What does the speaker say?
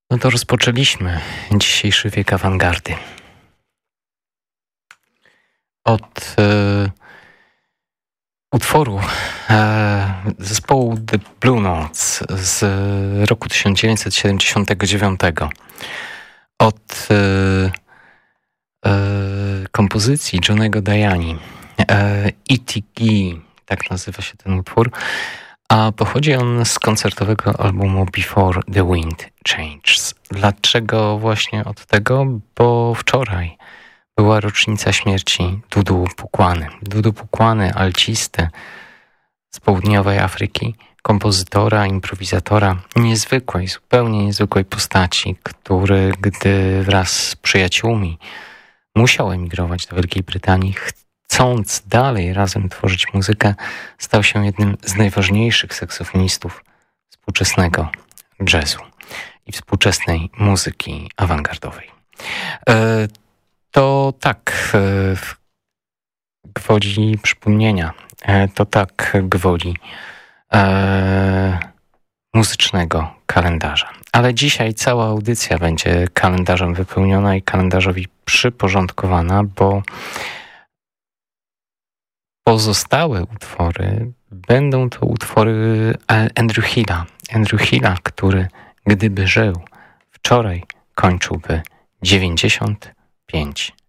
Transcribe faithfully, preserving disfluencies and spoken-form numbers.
No to rozpoczęliśmy dzisiejszy wiek awangardy. Od e, utworu e, zespołu The Blue Notes z roku tysiąc dziewięćset siedemdziesiątego dziewiątego. Od e, e, kompozycji Johnnego Diani. E, E T G, tak nazywa się ten utwór. A pochodzi on z koncertowego albumu Before the Wind Changes. Dlaczego właśnie od tego? Bo wczoraj była rocznica śmierci Dudu Pukłany. Dudu Pukłany, alcisty z południowej Afryki, kompozytora, improwizatora, niezwykłej, zupełnie niezwykłej postaci, który, gdy wraz z przyjaciółmi musiał emigrować do Wielkiej Brytanii, chcąc dalej razem tworzyć muzykę, stał się jednym z najważniejszych saksofonistów współczesnego jazzu i współczesnej muzyki awangardowej. E, to tak e, gwoli przypomnienia, e, to tak gwoli e, muzycznego kalendarza. Ale dzisiaj cała audycja będzie kalendarzem wypełniona i kalendarzowi przyporządkowana, bo pozostałe utwory będą to utwory Andrew Hilla. Andrew Hilla, który gdyby żył wczoraj, kończyłby dziewięćdziesiąt pięć